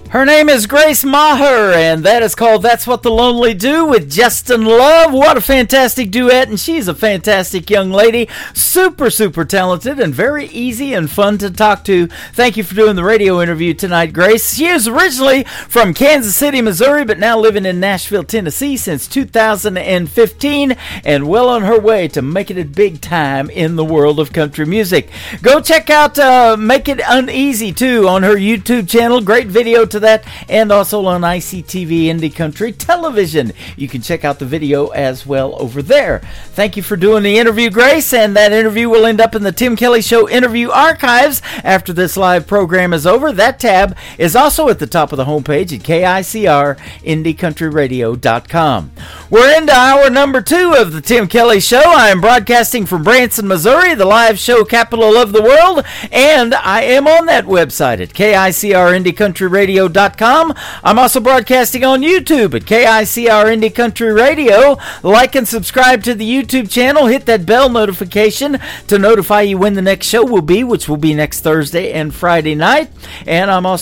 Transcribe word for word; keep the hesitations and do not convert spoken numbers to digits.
Her name is Grace Maher, and that is called That's What the Lonely Do with Justin Love. What a fantastic duet, and she's a fantastic young lady. Super, super talented and very easy and fun to talk to. Thank you for doing the radio interview tonight, Grace. She is originally from Kansas City, Missouri, but now living in Nashville, Tennessee since two thousand fifteen, and well on her way to making it big time in the world of country music. Go check out uh, Make It Uneasy, too, on her YouTube channel. Great video to that, and also on I C T V Indie Country Television. You can check out the video as well over there. Thank you for doing the interview, Grace, and that interview will end up in the Tim Kelly Show interview archives after this live program is over. That tab is also at the top of the homepage at K I C R Indie Country Radio dot com. We're into hour number two of the Tim Kelly Show. I am broadcasting from Branson, Missouri, the live show capital of the world, and I am on that website at K I C R Indie Country Radio dot com. I'm also broadcasting on YouTube at K I C R Indie Country Radio. Like and subscribe to the YouTube channel. Hit that bell notification to notify you when the next show will be, which will be next Thursday and Friday night. And I'm also